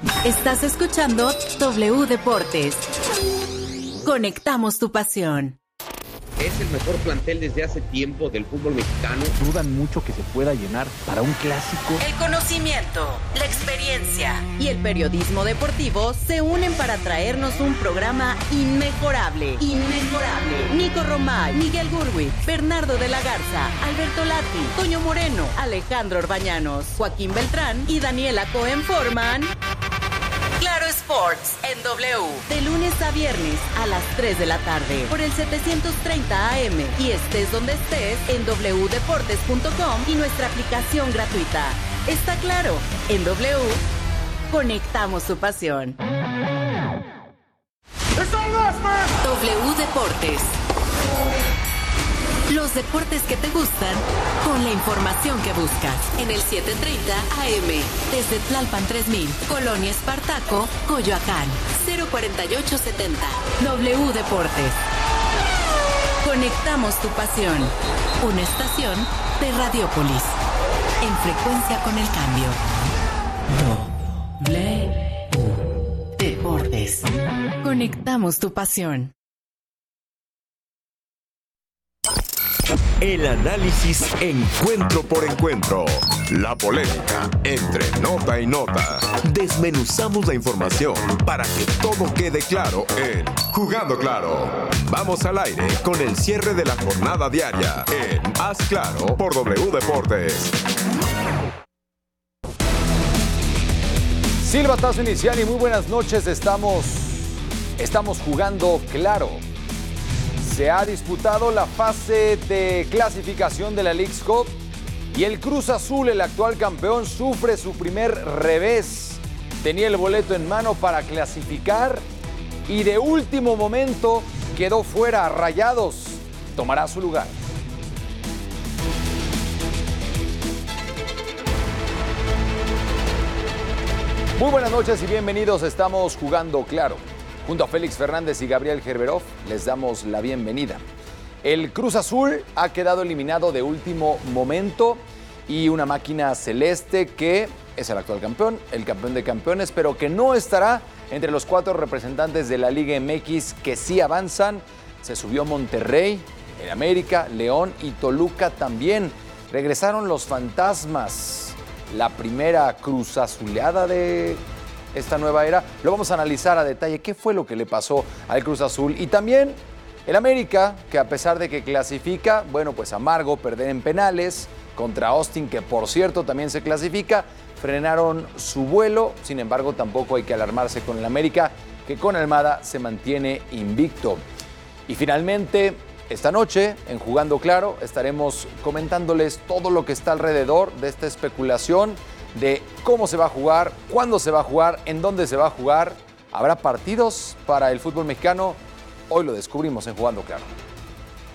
Estás escuchando W Deportes. Conectamos tu pasión. Es el mejor plantel desde hace tiempo del fútbol mexicano. Dudan mucho que se pueda llenar para un clásico. El conocimiento, la experiencia y el periodismo deportivo se unen para traernos un programa inmejorable. Nico Romay, Miguel Gurwitz, Bernardo de la Garza, Alberto Lati, Toño Moreno, Alejandro Orbañanos, Joaquín Beltrán y Daniela Cohen forman Claro Sports en W, de lunes a viernes a las 3 de la tarde por el 730 AM y estés donde estés en wdeportes.com y nuestra aplicación gratuita. Está claro, en W conectamos su pasión. W Deportes. Los deportes que te gustan con la información que buscas. En el 730 AM, desde Tlalpan 3000, Colonia Espartaco, Coyoacán, 04870. W Deportes. Conectamos tu pasión. Una estación de Radiópolis. En frecuencia con el cambio. W Deportes. Conectamos tu pasión. El análisis encuentro por encuentro. La polémica entre nota y nota. Desmenuzamos la información para que todo quede claro en Jugando Claro. Vamos al aire con el cierre de la jornada diaria en Haz Claro por W Deportes. Silbatazo inicial y muy buenas noches. Estamos jugando claro. Se ha disputado la fase de clasificación de la Leagues Cup y el Cruz Azul, el actual campeón, sufre su primer revés. Tenía el boleto en mano para clasificar y de último momento quedó fuera. Rayados tomará su lugar. Muy buenas noches y bienvenidos. Estamos jugando claro. Junto a Félix Fernández y Gabriel Gerberov, les damos la bienvenida. El Cruz Azul ha quedado eliminado de último momento y una máquina celeste que es el actual campeón, el campeón de campeones, pero que no estará entre los 4 representantes de la Liga MX que sí avanzan. Se subió Monterrey, el América, León y Toluca también. Regresaron los fantasmas, la primera Cruz Azuleada de esta nueva era. Lo vamos a analizar a detalle qué fue lo que le pasó al Cruz Azul y también el América, que a pesar de que clasifica, bueno, pues amargo perder en penales contra Austin, que por cierto también se clasifica, frenaron su vuelo. Sin embargo, tampoco hay que alarmarse con el América, que con Almada se mantiene invicto. Y finalmente, esta noche, en Jugando Claro, estaremos comentándoles todo lo que está alrededor de esta especulación de cómo se va a jugar, cuándo se va a jugar, en dónde se va a jugar. ¿Habrá partidos para el fútbol mexicano? Hoy lo descubrimos en Jugando Claro.